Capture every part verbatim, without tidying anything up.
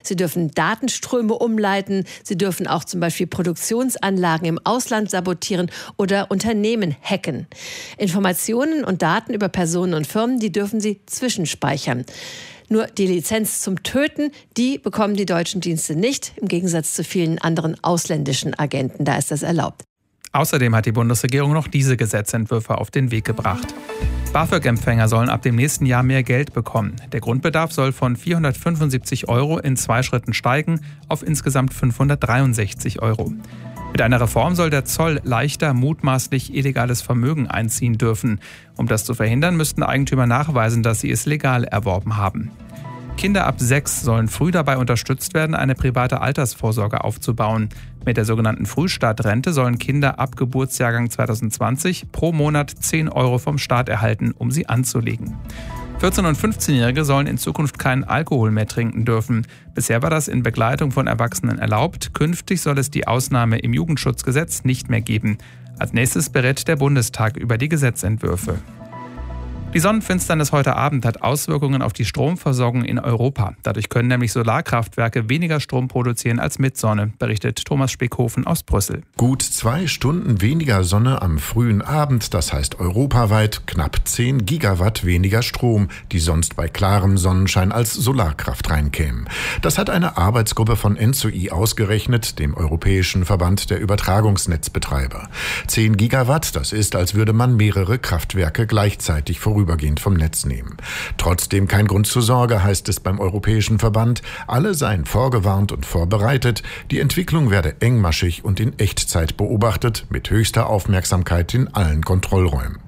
Sie dürfen Datenströme umleiten. Sie dürfen auch zum Beispiel Produktionsanlagen im Ausland sabotieren oder Unternehmen hacken. Informationen und Daten über Personen und Firmen, die dürfen sie zwischenspeichern. Nur die Lizenz zum Töten, die bekommen die deutschen Dienste nicht, im Gegensatz zu vielen anderen ausländischen Agenten. Da ist das erlaubt. Außerdem hat die Bundesregierung noch diese Gesetzentwürfe auf den Weg gebracht. BAföG-Empfänger sollen ab dem nächsten Jahr mehr Geld bekommen. Der Grundbedarf soll von vierhundertfünfundsiebzig Euro in zwei Schritten steigen auf insgesamt fünfhundertdreiundsechzig Euro. Mit einer Reform soll der Zoll leichter mutmaßlich illegales Vermögen einziehen dürfen. Um das zu verhindern, müssten Eigentümer nachweisen, dass sie es legal erworben haben. Kinder ab sechs sollen früh dabei unterstützt werden, eine private Altersvorsorge aufzubauen. Mit der sogenannten Frühstartrente sollen Kinder ab Geburtsjahrgang zweitausendzwanzig pro Monat zehn Euro vom Staat erhalten, um sie anzulegen. vierzehn- und fünfzehnjährige sollen in Zukunft keinen Alkohol mehr trinken dürfen. Bisher war das in Begleitung von Erwachsenen erlaubt. Künftig soll es die Ausnahme im Jugendschutzgesetz nicht mehr geben. Als nächstes berät der Bundestag über die Gesetzentwürfe. Die Sonnenfinsternis heute Abend hat Auswirkungen auf die Stromversorgung in Europa. Dadurch können nämlich Solarkraftwerke weniger Strom produzieren als mit Sonne, berichtet Thomas Speckhofen aus Brüssel. Gut zwei Stunden weniger Sonne am frühen Abend, das heißt europaweit knapp zehn Gigawatt weniger Strom, die sonst bei klarem Sonnenschein als Solarkraft reinkämen. Das hat eine Arbeitsgruppe von ENTSO-I ausgerechnet, dem Europäischen Verband der Übertragungsnetzbetreiber. zehn Gigawatt, das ist, als würde man mehrere Kraftwerke gleichzeitig vorübergehend vom Netz nehmen. Trotzdem kein Grund zur Sorge, heißt es beim Europäischen Verband. Alle seien vorgewarnt und vorbereitet. Die Entwicklung werde engmaschig und in Echtzeit beobachtet, mit höchster Aufmerksamkeit in allen Kontrollräumen.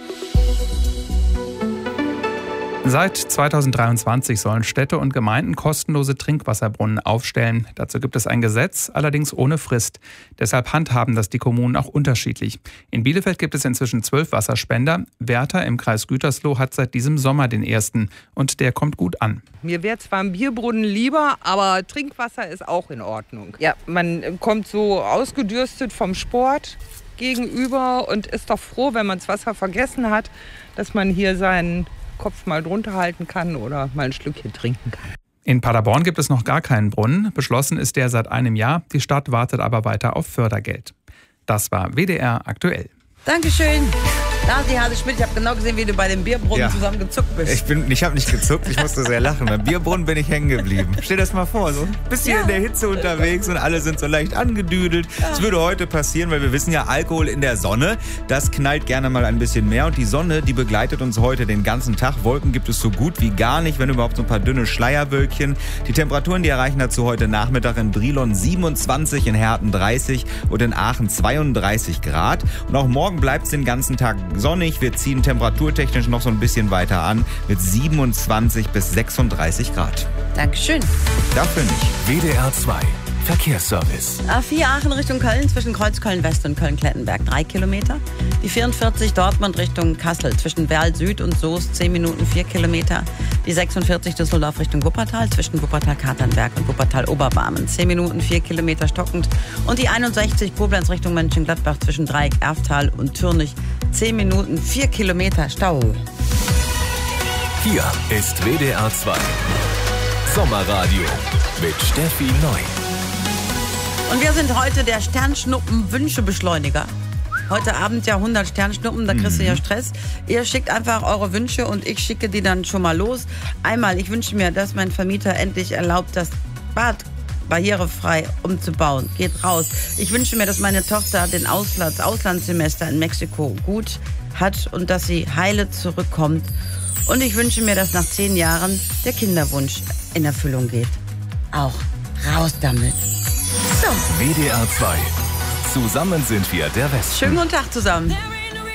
Seit zweitausenddreiundzwanzig sollen Städte und Gemeinden kostenlose Trinkwasserbrunnen aufstellen. Dazu gibt es ein Gesetz, allerdings ohne Frist. Deshalb handhaben das die Kommunen auch unterschiedlich. In Bielefeld gibt es inzwischen zwölf Wasserspender. Werther im Kreis Gütersloh hat seit diesem Sommer den ersten und der kommt gut an. Mir wäre zwar ein Bierbrunnen lieber, aber Trinkwasser ist auch in Ordnung. Ja, man kommt so ausgedürstet vom Sport gegenüber und ist doch froh, wenn man das Wasser vergessen hat, dass man hier seinen Kopf mal drunter halten kann oder mal ein Schlückchen trinken kann. In Paderborn gibt es noch gar keinen Brunnen. Beschlossen ist der seit einem Jahr. Die Stadt wartet aber weiter auf Fördergeld. Das war W D R aktuell. Dankeschön. Nasi Hase Schmidt, ich habe genau gesehen, wie du bei dem Bierbrunnen ja. zusammen gezuckt bist. Ich, bin, ich habe nicht gezuckt, ich musste sehr lachen. Beim Bierbrunnen bin ich hängen geblieben. Stell dir das mal vor, so ein bisschen ja. in der Hitze unterwegs und alle sind so leicht angedüdelt. Ja. Das würde heute passieren, weil wir wissen ja, Alkohol in der Sonne, das knallt gerne mal ein bisschen mehr. Und die Sonne, die begleitet uns heute den ganzen Tag. Wolken gibt es so gut wie gar nicht, wenn überhaupt so ein paar dünne Schleierwölkchen. Die Temperaturen, die erreichen dazu heute Nachmittag in Brilon siebenundzwanzig, in Herten dreißig und in Aachen zweiunddreißig Grad. Und auch morgen bleibt es den ganzen Tag sonnig. Wir ziehen temperaturtechnisch noch so ein bisschen weiter an mit siebenundzwanzig bis sechsunddreißig Grad. Dankeschön. Dafür nicht. W D R zwei Verkehrsservice. A vier Aachen Richtung Köln zwischen Kreuzköln West und Köln-Klettenberg drei Kilometer. Die vierundvierzig Dortmund Richtung Kassel zwischen Werl Süd und Soest zehn Minuten vier Kilometer. Die sechsundvierzig Düsseldorf Richtung Wuppertal zwischen Wuppertal-Katernberg und Wuppertal-Oberbarmen zehn Minuten vier Kilometer stockend. Und die einundsechzig Koblenz Richtung Mönchengladbach zwischen Dreieck Erftal und Türnich zehn Minuten vier Kilometer Stau. Hier ist W D R zwei Sommerradio mit Steffi Neu. Und wir sind heute der Sternschnuppen-Wünschebeschleuniger. Heute Abend ja hundert Sternschnuppen, da kriegst du ja Stress. Ihr schickt einfach eure Wünsche und ich schicke die dann schon mal los. Einmal, ich wünsche mir, dass mein Vermieter endlich erlaubt, das Bad barrierefrei umzubauen. Geht raus. Ich wünsche mir, dass meine Tochter den Auslands- Auslandssemester in Mexiko gut hat und dass sie heile zurückkommt. Und ich wünsche mir, dass nach zehn Jahren der Kinderwunsch in Erfüllung geht. Auch raus damit. So. W D R zwei. Zusammen sind wir der Westen. Schönen guten Tag zusammen.